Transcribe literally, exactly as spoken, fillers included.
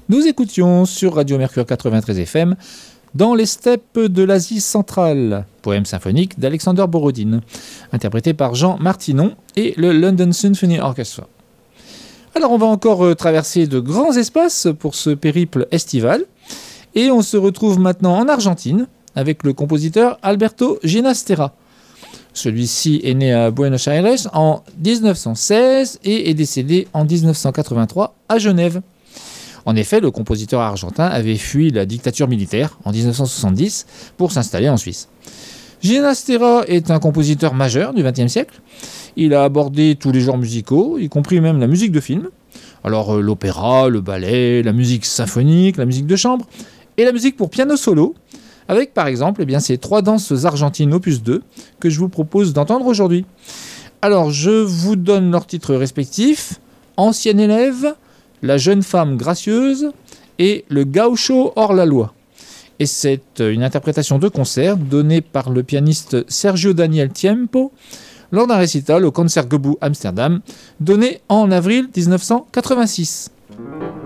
Nous écoutions sur Radio Mercure quatre-vingt-treize F M Dans les steppes de l'Asie centrale, poème symphonique d'Alexander Borodine, interprété par Jean Martinon et le London Symphony Orchestra. Alors on va encore euh, traverser de grands espaces pour ce périple estival, et on se retrouve maintenant en Argentine avec le compositeur Alberto Ginastera. Celui-ci est né à Buenos Aires en dix-neuf cent seize et est décédé en dix-neuf cent quatre-vingt-trois à Genève. En effet, le compositeur argentin avait fui la dictature militaire en dix-neuf cent soixante-dix pour s'installer en Suisse. Ginastera est un compositeur majeur du vingtième siècle. Il a abordé tous les genres musicaux, y compris même la musique de film. Alors euh, l'opéra, le ballet, la musique symphonique, la musique de chambre et la musique pour piano solo, avec par exemple eh bien, ces trois danses argentines opus deux que je vous propose d'entendre aujourd'hui. Alors je vous donne leurs titres respectifs: Ancienne élève, La jeune femme gracieuse et Le gaucho hors la loi. Et c'est une interprétation de concert donnée par le pianiste Sergio Daniel Tiempo lors d'un récital au Concertgebouw Amsterdam, donné en avril dix-neuf cent quatre-vingt-six.